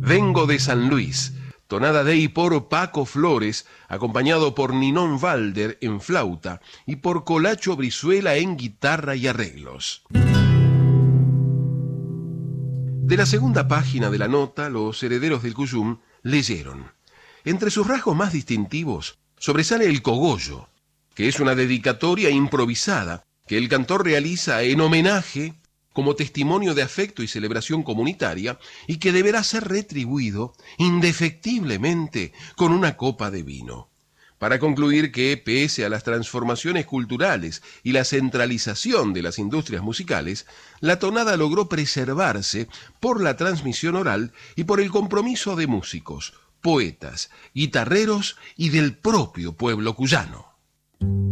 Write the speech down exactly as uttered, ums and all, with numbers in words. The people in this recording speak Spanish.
Vengo de San Luis, tonada de y por Paco Flores, acompañado por Ninón Valder en flauta y por Colacho Brizuela en guitarra y arreglos. De la segunda página de la nota, los herederos del Cuyum leyeron: entre sus rasgos más distintivos sobresale el cogollo, que es una dedicatoria improvisada que el cantor realiza en homenaje como testimonio de afecto y celebración comunitaria, y que deberá ser retribuido indefectiblemente con una copa de vino. Para concluir que, pese a las transformaciones culturales y la centralización de las industrias musicales, la tonada logró preservarse por la transmisión oral y por el compromiso de músicos, poetas, guitarreros y del propio pueblo cuyano.